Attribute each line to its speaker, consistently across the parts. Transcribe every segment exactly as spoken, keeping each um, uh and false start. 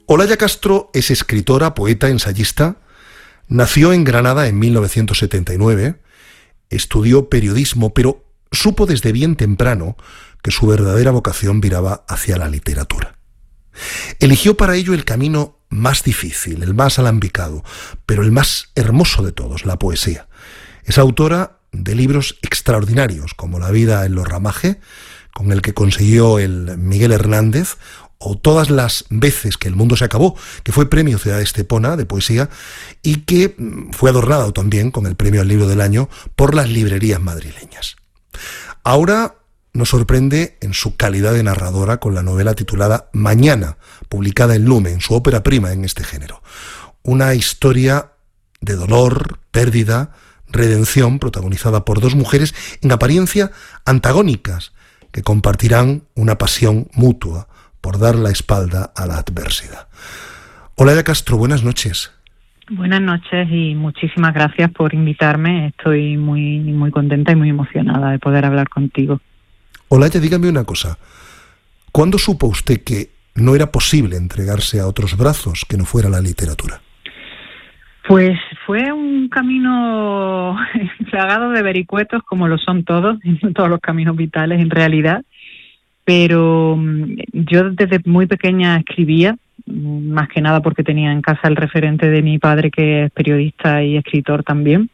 Speaker 1: Olaya Castro es escritora, poeta, ensayista. Nació en Granada en mil novecientos setenta y nueve, estudió periodismo, pero supo desde bien temprano que su verdadera vocación viraba hacia la literatura. Eligió para ello el camino más difícil, el más alambicado, pero el más hermoso de todos, la poesía. Es autora de libros extraordinarios, como La vida en los ramajes, con el que consiguió el Miguel Hernández, o Todas las veces que el mundo se acabó, que fue premio Ciudad de Estepona de poesía y que fue adornado también con el premio al libro del año por las librerías madrileñas. Ahora nos sorprende en su calidad de narradora con la novela titulada Mañana, publicada en Lumen, su ópera prima en este género. Una historia de dolor, pérdida, redención, protagonizada por dos mujeres en apariencia antagónicas, que compartirán una pasión mutua por dar la espalda a la adversidad. Olaya Castro, buenas noches.
Speaker 2: Buenas noches y muchísimas gracias por invitarme. Estoy muy, muy contenta y muy emocionada de poder hablar contigo.
Speaker 1: Olaya, dígame una cosa. ¿Cuándo supo usted que no era posible entregarse a otros brazos que no fuera la literatura?
Speaker 2: Pues fue un camino plagado de vericuetos, como lo son todos, todos los caminos vitales en realidad. Pero yo desde muy pequeña escribía, más que nada porque tenía en casa el referente de mi padre, que es periodista y escritor también.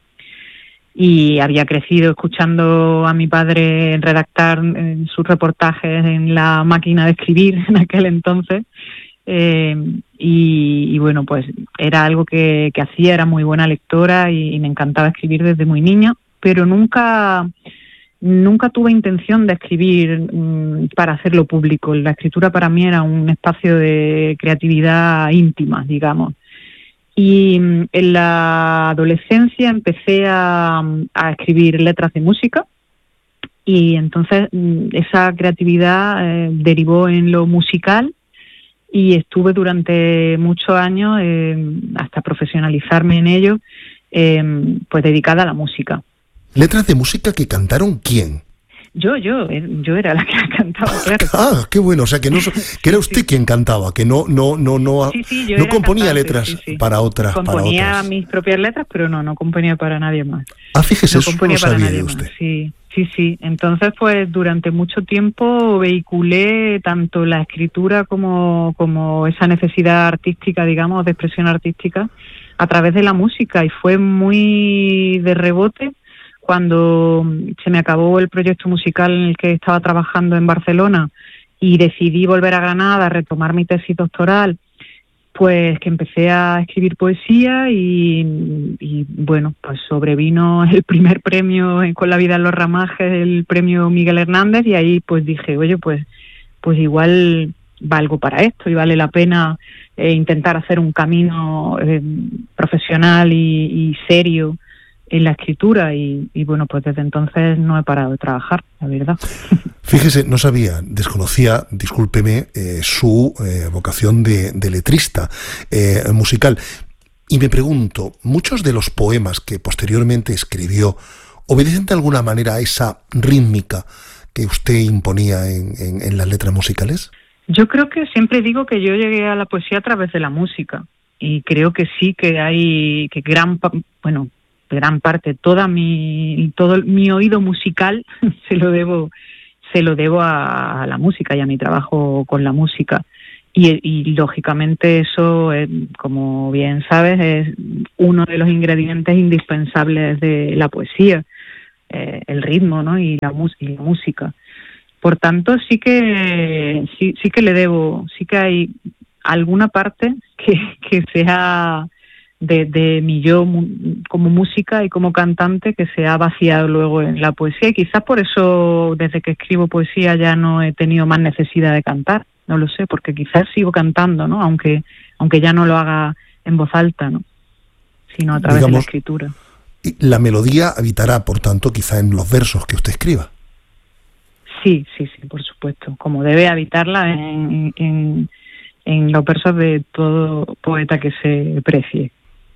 Speaker 2: Y había crecido escuchando a mi padre redactar sus reportajes en la máquina de escribir en aquel entonces. Eh, y, y bueno, pues era algo que, que hacía, era muy buena lectora y, y me encantaba escribir desde muy niña, pero nunca... Nunca tuve intención de escribir mmm, para hacerlo público. La escritura para mí era un espacio de creatividad íntima, digamos. Y mmm, en la adolescencia empecé a, a escribir letras de música y entonces mmm, esa creatividad eh, derivó en lo musical y estuve durante muchos años, eh, hasta profesionalizarme en ello, eh, pues dedicada a la música.
Speaker 1: ¿Letras de música que cantaron quién?
Speaker 2: Yo, yo, yo era la que cantaba, claro.
Speaker 1: Ah, qué bueno, o sea que no que era usted sí. quien cantaba, que no no no no
Speaker 2: sí, sí, yo
Speaker 1: no
Speaker 2: era
Speaker 1: componía
Speaker 2: cantante,
Speaker 1: letras
Speaker 2: sí, sí.
Speaker 1: para otras
Speaker 2: componía
Speaker 1: para otras.
Speaker 2: mis propias letras, pero no, no componía para nadie más.
Speaker 1: Ah, fíjese,
Speaker 2: no
Speaker 1: eso
Speaker 2: componía
Speaker 1: no
Speaker 2: para
Speaker 1: sabía
Speaker 2: nadie
Speaker 1: de usted.
Speaker 2: Más. Sí, sí, sí. Entonces, pues durante mucho tiempo vehiculé tanto la escritura como como esa necesidad artística, digamos, de expresión artística a través de la música, y fue muy de rebote cuando se me acabó el proyecto musical en el que estaba trabajando en Barcelona y decidí volver a Granada a retomar mi tesis doctoral, pues que empecé a escribir poesía y, y bueno, pues sobrevino el primer premio con La vida en los ramajes, el premio Miguel Hernández, y ahí pues dije, oye, pues, pues igual valgo para esto y vale la pena eh, intentar hacer un camino eh, profesional y, y serio en la escritura, y, y bueno, pues desde entonces no he parado de trabajar, la verdad.
Speaker 1: Fíjese, no sabía, desconocía, discúlpeme, eh, su eh, vocación de, de letrista eh, musical. Y me pregunto, ¿muchos de los poemas que posteriormente escribió obedecen de alguna manera a esa rítmica que usted imponía en, en, en las letras musicales?
Speaker 2: Yo creo que siempre digo que yo llegué a la poesía a través de la música, y creo que sí, que hay, que gran, bueno, gran parte, toda mi todo mi oído musical se lo debo se lo debo a, a la música y a mi trabajo con la música, y, y lógicamente eso, eh, como bien sabes, es uno de los ingredientes indispensables de la poesía, eh, el ritmo, ¿no? y la, y la música. Por tanto, sí que sí sí que le debo, sí que hay alguna parte que que sea De, de mi yo como música y como cantante, que se ha vaciado luego en la poesía, y quizás por eso desde que escribo poesía ya no he tenido más necesidad de cantar, no lo sé, porque quizás sigo cantando, ¿no? aunque aunque ya no lo haga en voz alta, ¿no? sino a través Digamos, de la escritura.
Speaker 1: La melodía habitará, por tanto, quizá en los versos que usted escriba.
Speaker 2: Sí, sí, sí, por supuesto, como debe habitarla en, en, en los versos de todo poeta que se precie.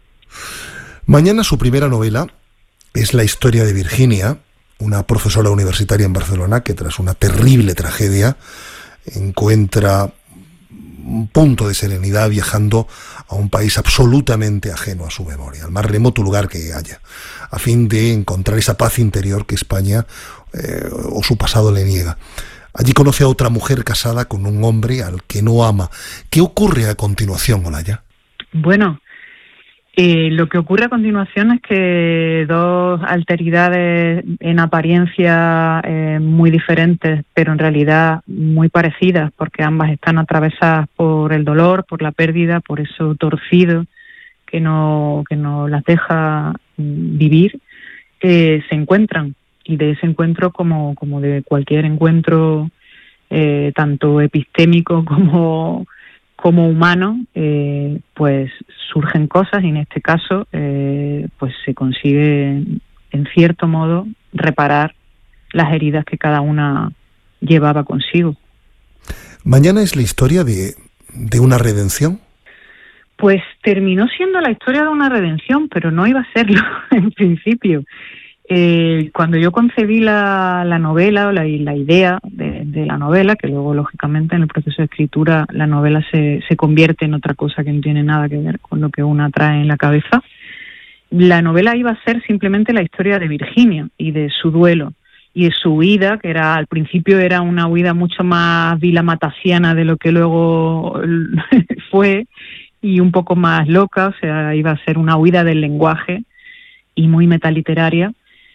Speaker 1: Mañana, su primera novela, es la historia de Virginia, una profesora universitaria en Barcelona que tras una terrible tragedia encuentra punto de serenidad viajando a un país absolutamente ajeno a su memoria, al más remoto lugar que haya, a fin de encontrar esa paz interior que España eh, o su pasado le niega. Allí conoce a otra mujer casada con un hombre al que no ama. ¿Qué ocurre a continuación, Olaya?
Speaker 2: Bueno, Eh, lo que ocurre a continuación es que dos alteridades en apariencia eh, muy diferentes, pero en realidad muy parecidas, porque ambas están atravesadas por el dolor, por la pérdida, por eso torcido que no, que no las deja mm, vivir, eh, se encuentran. Y de ese encuentro, como, como de cualquier encuentro, eh, tanto epistémico como... como humano, eh, pues surgen cosas y en este caso eh, pues se consigue en cierto modo reparar las heridas que cada una llevaba consigo.
Speaker 1: ¿Mañana es la historia de, de una redención?
Speaker 2: Pues terminó siendo la historia de una redención, pero no iba a serlo en principio. Eh, cuando yo concebí la, la novela o la, la idea de, de la novela, que luego lógicamente en el proceso de escritura la novela se, se convierte en otra cosa que no tiene nada que ver con lo que una trae en la cabeza, la novela iba a ser simplemente la historia de Virginia y de su duelo y de su huida, que era al principio era una huida mucho más vilamatasiana de lo que luego fue y un poco más loca, o sea, iba a ser una huida del lenguaje y muy metaliteraria.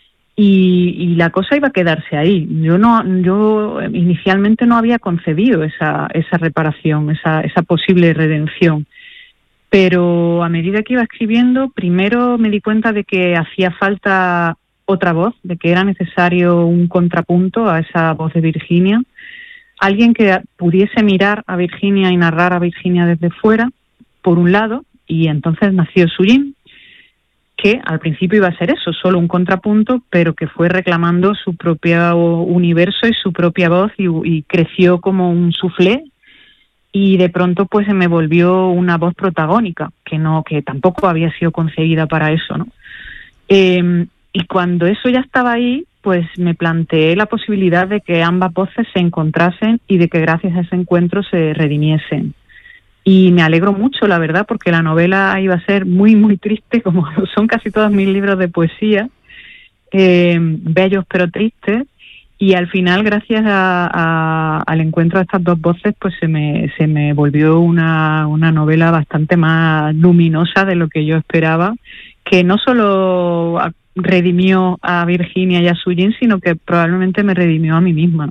Speaker 2: Y, y la cosa iba a quedarse ahí. Yo no, yo inicialmente no había concebido esa, esa reparación, esa, esa posible redención. Pero a medida que iba escribiendo, primero me di cuenta de que hacía falta otra voz, de que era necesario un contrapunto a esa voz de Virginia, alguien que pudiese mirar a Virginia y narrar a Virginia desde fuera, por un lado, y entonces nació Suyín, que al principio iba a ser eso, solo un contrapunto, pero que fue reclamando su propio universo y su propia voz y, y creció como un soufflé y de pronto pues se me volvió una voz protagónica, que no, que tampoco había sido concebida para eso, ¿no? Eh, y cuando eso ya estaba ahí, pues me planteé la posibilidad de que ambas voces se encontrasen y de que gracias a ese encuentro se redimiesen. Y me alegro mucho, la verdad, porque la novela iba a ser muy, muy triste, como son casi todos mis libros de poesía, eh, bellos pero tristes, y al final, gracias a, a, al encuentro de estas dos voces, pues se me, se me volvió una, una novela bastante más luminosa de lo que yo esperaba, que no solo redimió a Virginia y a Suyín, sino que probablemente me redimió a mí misma.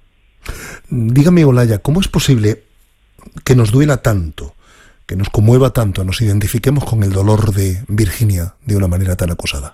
Speaker 1: Dígame, Olaya, ¿cómo es posible que nos duela tanto, que nos conmueva tanto, nos identifiquemos con el dolor de Virginia de una manera tan acusada?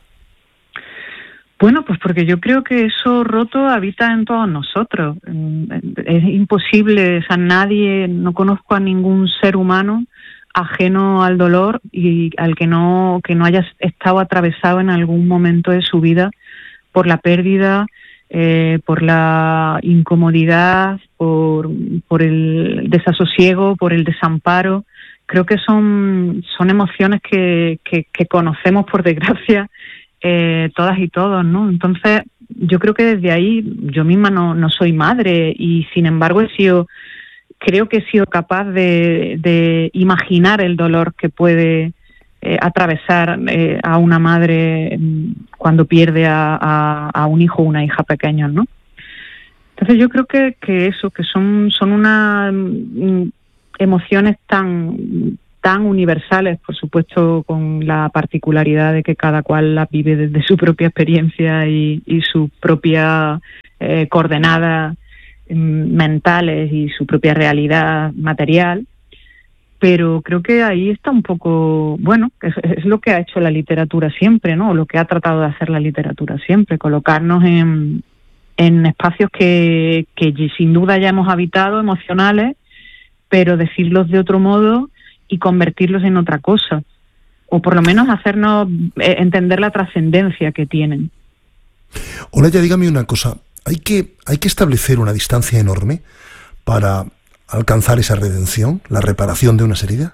Speaker 2: Bueno, pues porque yo creo que eso roto habita en todos nosotros. Es imposible, o sea, nadie, no conozco a ningún ser humano ajeno al dolor y al que no, que no haya estado atravesado en algún momento de su vida por la pérdida, Eh, por la incomodidad, por, por el desasosiego, por el desamparo. Creo que son, son emociones que, que, que conocemos, por desgracia, eh, todas y todos, ¿no? Entonces, yo creo que desde ahí, yo misma no, no soy madre y, sin embargo, he sido, creo que he sido capaz de, de imaginar el dolor que puede Eh, atravesar eh, a una madre cuando pierde a, a, a un hijo o una hija pequeños, ¿no? Entonces yo creo que, que eso, que son, son unas mm, emociones tan, tan universales, por supuesto con la particularidad de que cada cual las vive desde su propia experiencia y, y su propia eh, coordenada mm, mentales y su propia realidad material. Pero creo que ahí está un poco, bueno, es, es lo que ha hecho la literatura siempre, ¿no? Lo que ha tratado de hacer la literatura siempre, colocarnos en, en espacios que, que sin duda ya hemos habitado, emocionales, pero decirlos de otro modo y convertirlos en otra cosa, o por lo menos hacernos entender la trascendencia que tienen.
Speaker 1: Olaya, dígame una cosa, ¿hay que, hay que establecer una distancia enorme para alcanzar esa redención, la reparación de unas heridas?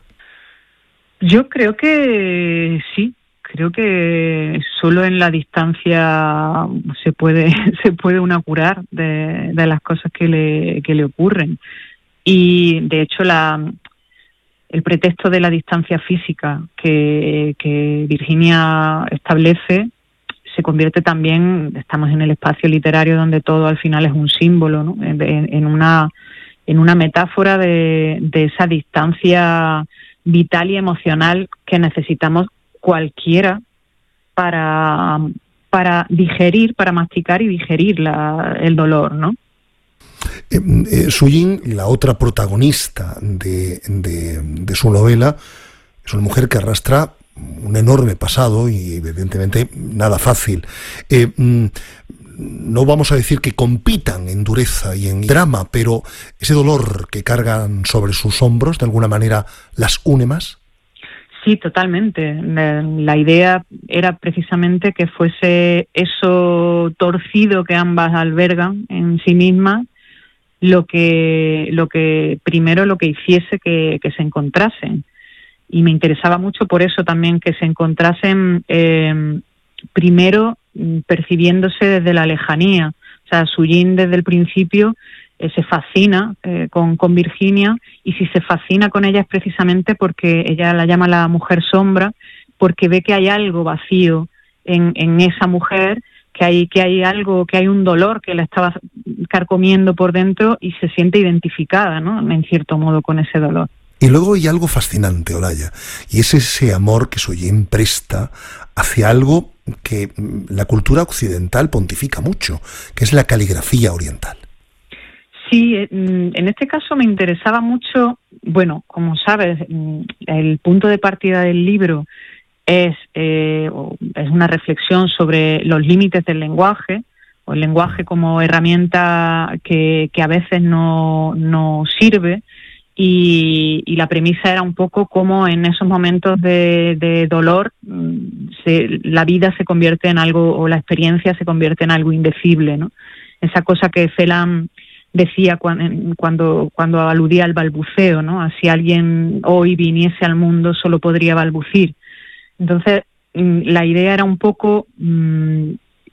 Speaker 2: Yo creo que sí, creo que solo en la distancia se puede se puede una curar de, de las cosas que le que le ocurren. Y de hecho la el pretexto de la distancia física que, que Virginia establece se convierte también, estamos en el espacio literario donde todo al final es un símbolo, ¿no? en, en una en una metáfora de, de esa distancia vital y emocional que necesitamos cualquiera para, para digerir, para masticar y digerir la, el dolor, ¿no?
Speaker 1: Eh, eh, Su Jin, la otra protagonista de, de, de su novela, es una mujer que arrastra un enorme pasado y evidentemente nada fácil. Eh, no vamos a decir que compitan en dureza y en drama, pero ese dolor que cargan sobre sus hombros, de alguna manera, ¿las une más?
Speaker 2: Sí, totalmente. La idea era precisamente que fuese eso torcido que ambas albergan en sí mismas, lo que, lo que primero lo que hiciese que, que se encontrasen. Y me interesaba mucho por eso también que se encontrasen eh, primero percibiéndose desde la lejanía. O sea, Su Jin desde el principio eh, se fascina eh, con, con Virginia, y si se fascina con ella es precisamente porque ella la llama la mujer sombra, porque ve que hay algo vacío en, en esa mujer, que hay, que hay algo, que hay un dolor que la estaba carcomiendo por dentro y se siente identificada, ¿no? En cierto modo con ese dolor.
Speaker 1: Y luego hay algo fascinante, Olaya, y es ese amor que Su Jin presta hacia algo que la cultura occidental pontifica mucho, que es la caligrafía oriental.
Speaker 2: Sí, en este caso me interesaba mucho, bueno, como sabes, el punto de partida del libro es, eh, es una reflexión sobre los límites del lenguaje, o el lenguaje como herramienta que, que a veces no, no sirve. Y, y la premisa era un poco cómo en esos momentos de, de dolor se, la vida se convierte en algo, o la experiencia se convierte en algo indecible, ¿no? Esa cosa que Celan decía cuando, cuando, cuando aludía al balbuceo, ¿no? Si alguien hoy viniese al mundo solo podría balbucir. Entonces la idea era un poco mmm,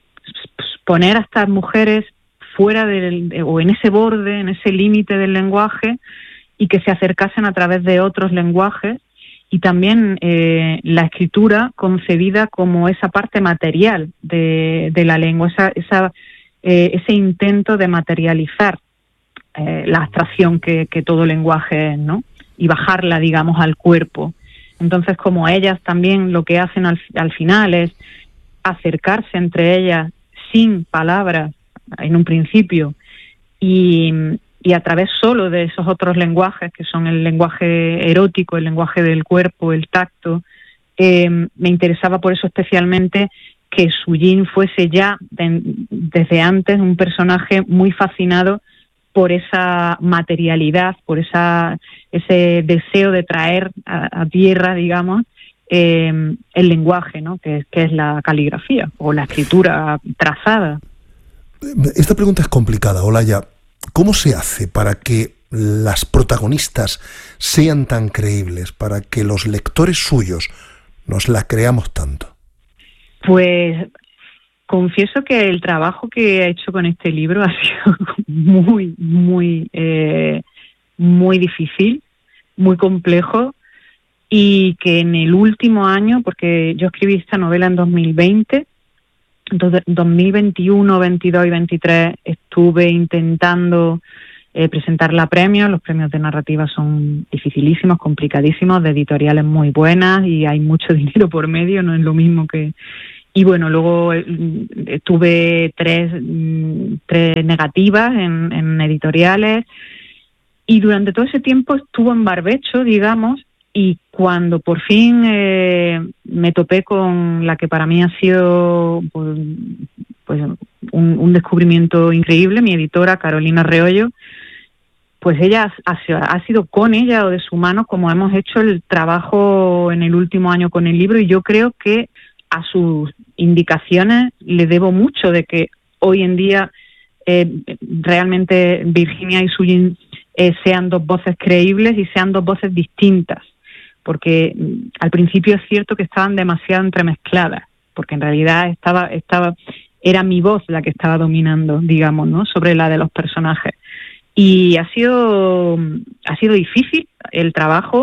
Speaker 2: poner a estas mujeres fuera del, o en ese borde, en ese límite del lenguaje, y que se acercasen a través de otros lenguajes, y también eh, la escritura concebida como esa parte material de, de la lengua, esa, esa, eh, ese intento de materializar eh, la abstracción que, que todo lenguaje es, ¿no? Y bajarla, digamos, al cuerpo. Entonces, como ellas también lo que hacen al, al final es acercarse entre ellas sin palabras en un principio, y y a través solo de esos otros lenguajes, que son el lenguaje erótico, el lenguaje del cuerpo, el tacto, eh, me interesaba por eso especialmente que Su Jin fuese ya de, desde antes un personaje muy fascinado por esa materialidad, por esa ese deseo de traer a, a tierra, digamos, eh, el lenguaje, ¿no? Que, que es la caligrafía o la escritura trazada.
Speaker 1: Esta pregunta es complicada, Olaya. ¿Cómo se hace para que las protagonistas sean tan creíbles, para que los lectores suyos nos la creamos tanto?
Speaker 2: Pues confieso que el trabajo que he hecho con este libro ha sido muy, muy, eh, muy difícil, muy complejo, y que en el último año, porque yo escribí esta novela en dos mil veinte, entonces dos mil veintiuno, veintidós y veintitrés estuve intentando eh, presentarla a premios. Los premios de narrativa son dificilísimos, complicadísimos, de editoriales muy buenas, y hay mucho dinero por medio, no es lo mismo que... Y bueno, luego eh, tuve tres, tres negativas en, en editoriales, y durante todo ese tiempo estuvo en barbecho, digamos, y cuando por fin eh, me topé con la que para mí ha sido pues, pues un, un descubrimiento increíble, mi editora Carolina Reollo, pues ella ha, ha sido con ella o de su mano como hemos hecho el trabajo en el último año con el libro, y yo creo que a sus indicaciones le debo mucho de que hoy en día eh, realmente Virginia y Su Jin eh, sean dos voces creíbles y sean dos voces distintas. Porque al principio es cierto que estaban demasiado entremezcladas, porque en realidad estaba, estaba, era mi voz la que estaba dominando, digamos, ¿no? Sobre la de los personajes. Y ha sido, ha sido difícil el trabajo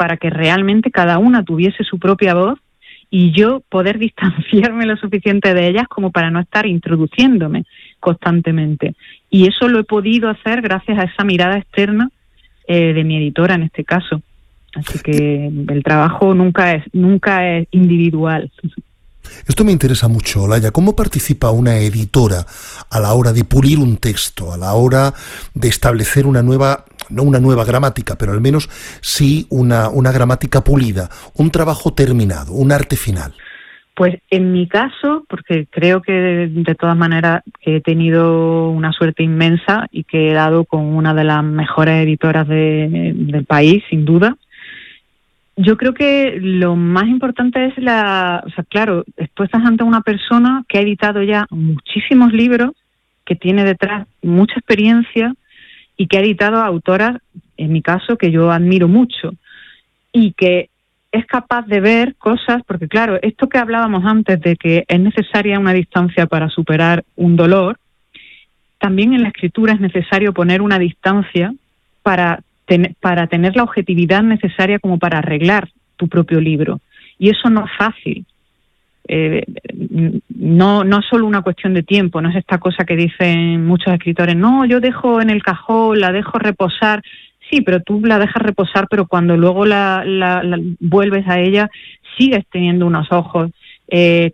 Speaker 2: para que realmente cada una tuviese su propia voz y yo poder distanciarme lo suficiente de ellas como para no estar introduciéndome constantemente. Y eso lo he podido hacer gracias a esa mirada externa eh, de mi editora en este caso. Así que el trabajo nunca es, nunca es individual.
Speaker 1: Esto me interesa mucho, Olaya. ¿Cómo participa una editora a la hora de pulir un texto, a la hora de establecer una nueva, no una nueva gramática, pero al menos sí una, una gramática pulida, un trabajo terminado, un arte final?
Speaker 2: Pues en mi caso, porque creo que de, de todas maneras he tenido una suerte inmensa y que he dado con una de las mejores editoras de, del país, sin duda. Yo creo que lo más importante es la... O sea, claro, tú estás ante una persona que ha editado ya muchísimos libros, que tiene detrás mucha experiencia y que ha editado a autoras, en mi caso, que yo admiro mucho y que es capaz de ver cosas, porque claro, esto que hablábamos antes de que es necesaria una distancia para superar un dolor, también en la escritura es necesario poner una distancia para... Ten, para tener la objetividad necesaria como para arreglar tu propio libro. Y eso no es fácil. Eh, no, no es solo una cuestión de tiempo, no es esta cosa que dicen muchos escritores, no, yo dejo en el cajón, la dejo reposar. Sí, pero tú la dejas reposar, pero cuando luego la, la, la vuelves a ella, sigues teniendo unos ojos eh,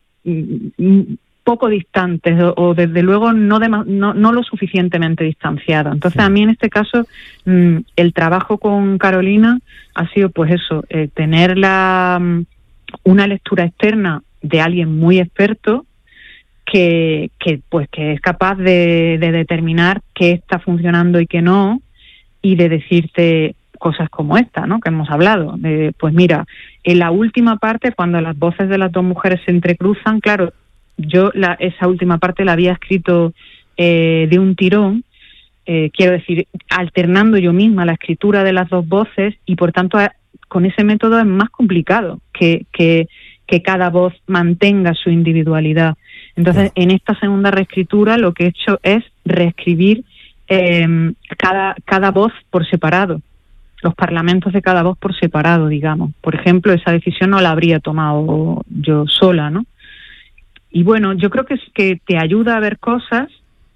Speaker 2: poco distantes o, o desde luego no, de, no no lo suficientemente distanciados. Entonces a mí en este caso mmm, el trabajo con Carolina ha sido pues eso, eh, tener la, una lectura externa de alguien muy experto que, que pues que es capaz de, de determinar qué está funcionando y qué no, y de decirte cosas como esta, ¿no?, que hemos hablado. De, pues mira, en la última parte, cuando las voces de las dos mujeres se entrecruzan, claro, yo la, esa última parte la había escrito eh, de un tirón, eh, quiero decir, alternando yo misma la escritura de las dos voces, y por tanto a, con ese método es más complicado que, que, que cada voz mantenga su individualidad. Entonces, en esta segunda reescritura lo que he hecho es reescribir eh, cada, cada voz por separado, los parlamentos de cada voz por separado, digamos. Por ejemplo, esa decisión no la habría tomado yo sola, ¿no? Y bueno, yo creo que es que te ayuda a ver cosas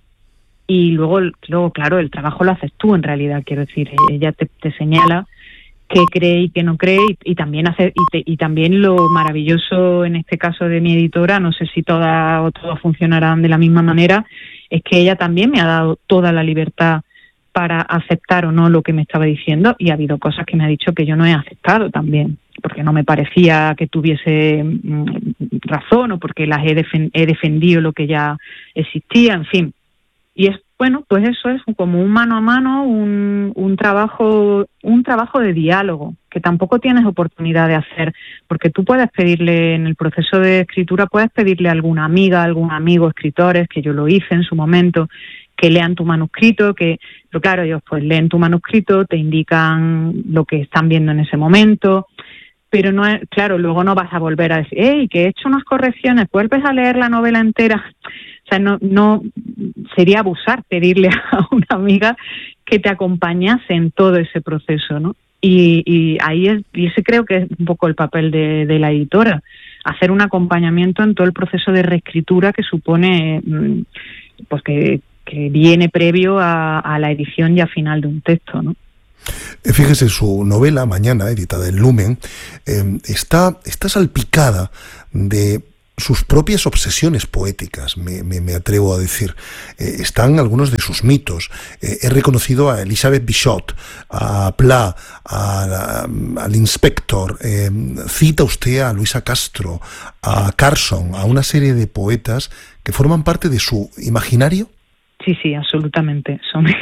Speaker 2: y luego, luego claro, el trabajo lo haces tú en realidad, quiero decir, ella te, te señala qué cree y qué no cree, y, y también hace y, te, y también lo maravilloso en este caso de mi editora, no sé si todas o todos funcionarán de la misma manera, es que ella también me ha dado toda la libertad para aceptar o no lo que me estaba diciendo, y ha habido cosas que me ha dicho que yo no he aceptado también, porque no me parecía que tuviese mm, razón o porque las he, defen- he defendido lo que ya existía, en fin. Y es, bueno, pues eso es como un mano a mano, un, un trabajo un trabajo de diálogo, que tampoco tienes oportunidad de hacer, porque tú puedes pedirle, en el proceso de escritura, puedes pedirle a alguna amiga, a algún amigo, escritores, que yo lo hice en su momento, que lean tu manuscrito, que, pero claro, ellos pues leen tu manuscrito, te indican lo que están viendo en ese momento, pero no es, claro, luego no vas a volver a decir, hey, que he hecho unas correcciones, vuelves a leer la novela entera. O sea, no, no sería abusar pedirle a una amiga que te acompañase en todo ese proceso, ¿no? Y, y ahí es, y ese creo que es un poco el papel de, de la editora, hacer un acompañamiento en todo el proceso de reescritura que supone, pues que, que viene previo a, a la edición ya final de un texto, ¿no?
Speaker 1: Fíjese, su novela, Mañana, editada en Lumen, eh, está, está salpicada de sus propias obsesiones poéticas, me, me, me atrevo a decir. Eh, están algunos de sus mitos. Eh, he reconocido a Elizabeth Bishop, a Pla, a la, al Inspector, eh, cita usted a Luisa Castro, a Carson, a una serie de poetas que forman parte de su imaginario.
Speaker 2: Sí, sí, absolutamente. Eso, me,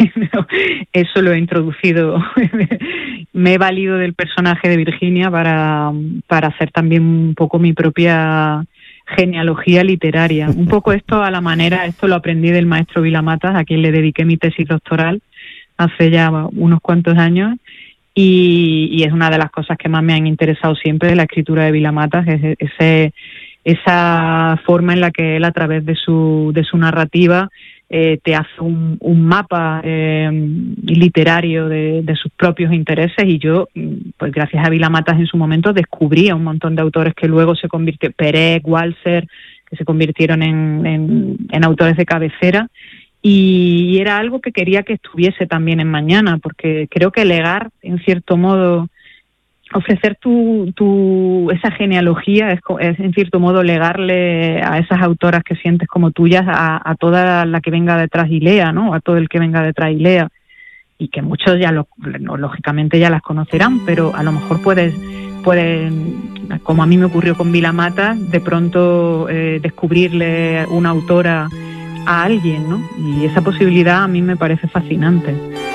Speaker 2: eso lo he introducido. Me he valido del personaje de Virginia para, para hacer también un poco mi propia genealogía literaria. Un poco esto a la manera, esto lo aprendí del maestro Vilamatas, a quien le dediqué mi tesis doctoral hace ya unos cuantos años, y, y es una de las cosas que más me han interesado siempre de la escritura de Vilamatas, es ese, esa forma en la que él, a través de su, de su narrativa, eh, te hace un, un mapa eh, literario de, de sus propios intereses, y yo, pues gracias a Vila Matas en su momento, descubrí a un montón de autores que luego se convirtieron, Perec, Walser, que se convirtieron en, en, en autores de cabecera, y era algo que quería que estuviese también en Mañana, porque creo que legar, en cierto modo, ofrecer tu, tu esa genealogía es, es en cierto modo legarle a esas autoras que sientes como tuyas a, a toda la que venga detrás y lea, ¿no? A todo el que venga detrás y lea, y que muchos ya lo, lógicamente ya las conocerán, pero a lo mejor puedes, puedes, como a mí me ocurrió con Vila Matas, de pronto eh, descubrirle una autora a alguien, ¿no? Y esa posibilidad a mí me parece fascinante.